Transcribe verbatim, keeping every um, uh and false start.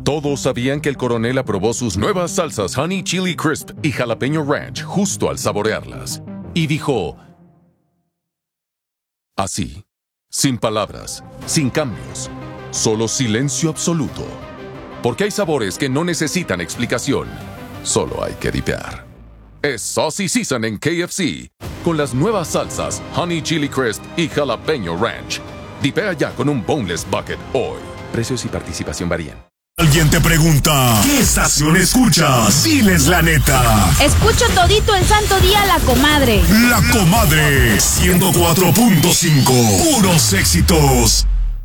Todos sabían que el coronel aprobó sus nuevas salsas Honey Chili Crisp y Jalapeño Ranch justo al saborearlas. Y dijo... así, sin palabras, sin cambios, solo silencio absoluto. Porque hay sabores que no necesitan explicación, solo hay que dipear. Es Saucy Season en K F C, con las nuevas salsas Honey Chili Crisp y Jalapeño Ranch. Dipea ya con un Boneless Bucket hoy. Precios y participación varían. Alguien te pregunta, ¿qué estación escuchas? Diles la neta. Escucho todito el santo día La Comadre. La Comadre, ciento cuatro punto cinco. Puros éxitos.